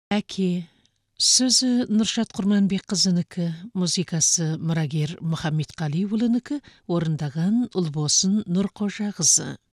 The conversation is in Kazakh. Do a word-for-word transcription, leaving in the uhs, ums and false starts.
Әке. Сөзі Нұршат Құрманбек-қызынікі, музыкасы Мұрагер Мұхаммедқалиұлынікі, орындаған Ұлбосын Нұрқожа қызы.